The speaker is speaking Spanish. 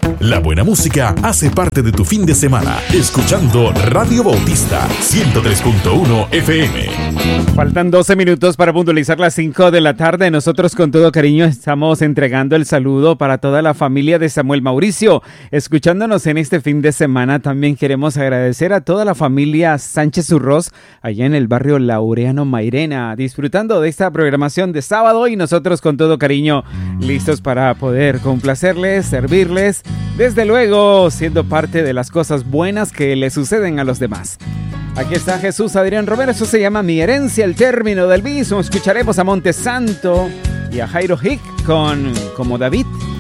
La buena música hace parte de tu fin de semana, escuchando Radio Bautista 103.1 FM. Faltan 12 minutos para puntualizar las 5 de la tarde. Nosotros con todo cariño estamos entregando el saludo para toda la familia de Samuel Mauricio. Escuchándonos en este fin de semana, también queremos agradecer a toda la familia Sánchez Urroz, allá en el barrio Laureano Mairena, disfrutando de esta programación de sábado, y nosotros con todo cariño listos para poder complacerles, servirles, desde luego siendo parte de las cosas buenas que le suceden a los demás. Aquí está Jesús Adrián Romero, eso se llama Mi Herencia, el término del mismo. Escucharemos a Montesanto y a Jairo Hick con Como David.